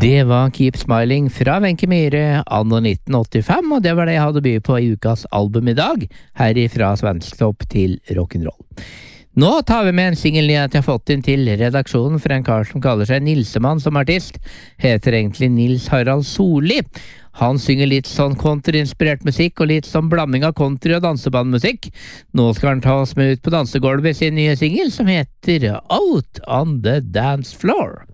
Det var Keep Smiling fra Wenche Myhre anno 1985, og det var det jeg hadde by på i ukas album i dag, herifra Svensktopp til rock'n'roll. Nå tar vi med en singelnyhet jeg har fått inn til redaksjonen for en kar som kaller seg Nilsemann som artist, heter egentlig Nils Harald Solli. Han synger litt sånn country-inspirert musikk og litt sånn blanding av country og dansebandmusikk. Nå skal han ta oss med ut på dansegolvet sin nye singel som heter Out on the Dance Floor.